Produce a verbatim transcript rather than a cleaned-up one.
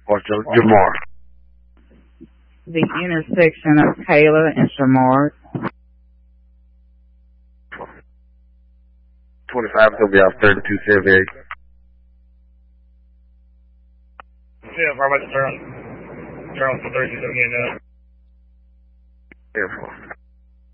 Or Jamar? The intersection of Taylor and Jamar. twenty-five, he'll be off thirty-two seventy-eight. Yeah, how much turn? Turn on for thirty-two seventy-eight now. Air Force.